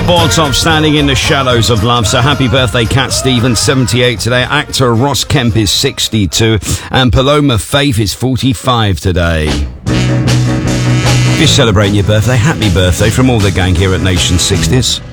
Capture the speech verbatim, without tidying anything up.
Four Top standing in the shadows of love. So happy birthday, Cat Stevens, seventy-eight today. Actor Ross Kemp is sixty-two. And Paloma Faith is forty-five today. If you're celebrating your birthday, happy birthday from all the gang here at Nation sixties.